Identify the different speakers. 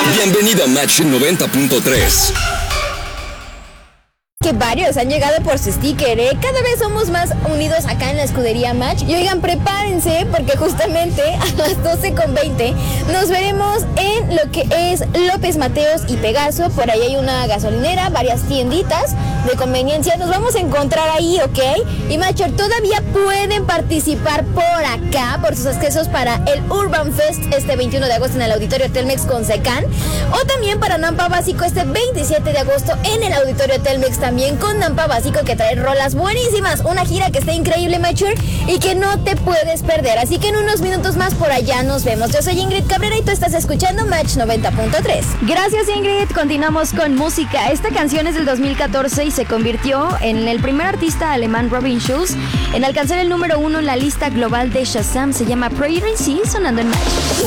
Speaker 1: Bienvenido a Match 90.3.
Speaker 2: Que varios han llegado por su sticker, ¿eh? Cada vez somos más unidos acá en la escudería Match. Y oigan, prepárense porque justamente a las 12:20 nos veremos en lo que es López Mateos y Pegaso. Por ahí hay una gasolinera, varias tienditas de conveniencia. Nos vamos a encontrar ahí, ¿ok? Y Matcher, todavía pueden participar por acá, por sus accesos para el Urban Fest este 21 de agosto en el Auditorio Telmex con Secán. O también para Nampa Básico este 27 de agosto en el Auditorio Telmex también con Nampa Básico, que trae rolas buenísimas. Una gira que está increíble, Matcher, y que no te puedes perder. Así que en unos minutos más por allá nos vemos. Yo soy Ingrid Cabrera y tú estás escuchando Match 90.3.
Speaker 3: Gracias, Ingrid. Continuamos con música. Esta canción es del 2014 y se convirtió en el primer artista alemán Robin Schulz en alcanzar el número 1 en la lista global de Shazam. Se llama Prayer in Sea, sonando en Match.